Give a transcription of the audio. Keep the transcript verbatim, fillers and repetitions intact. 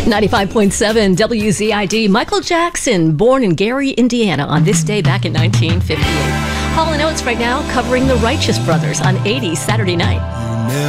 ninety-five point seven W Z I D. Michael Jackson, born in Gary, Indiana, on this day back in nineteen fifty-eight. Hall and Oates right now covering the Righteous Brothers on eighties Saturday Night.